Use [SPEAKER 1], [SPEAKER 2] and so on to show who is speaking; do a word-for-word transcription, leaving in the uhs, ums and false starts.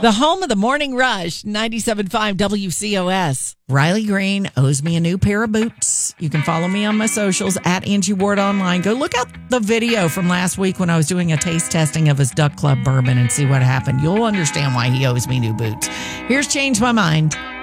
[SPEAKER 1] The home of the Morning Rush, ninety-seven point five W C O S.
[SPEAKER 2] Riley Green owes me a new pair of boots. You can follow me on my socials at Angie Ward Online. Go look out the video from last week when I was doing a taste testing of his Duck Club bourbon and see what happened. You'll understand why he owes me new boots. Here's Change My Mind.